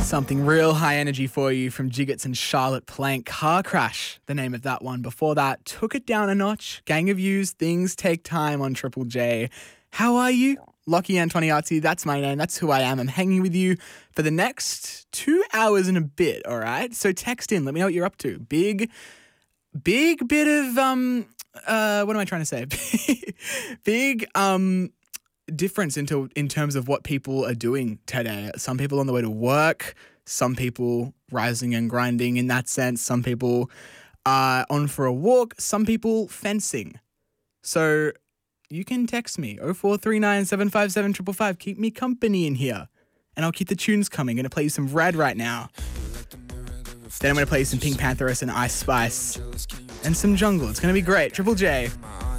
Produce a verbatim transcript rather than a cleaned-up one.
Something real high energy for you from Jiggets and Charlotte Plank. Car Crash, the name of that one. Before that, Took It Down a Notch. Gang of Yous, Things Take Time on Triple J. How are you? Lockie Antoniazzi, that's my name. That's who I am. I'm hanging with you for the next two hours and a bit, all right? So text in. Let me know what you're up to. Big, big bit of, um, uh, what am I trying to say? big, um... difference into in terms of what people are doing today. Some people on the way to work, some people rising and grinding in that sense, some people are on for a walk, some people fencing. So you can text me oh four three nine, seven five seven, five five five. Keep me company in here and I'll keep the tunes coming. I'm going to play you some Red right now. Then I'm going to play you some Pink Pantheress and Ice Spice and some Jungle. It's going to be great. Triple J.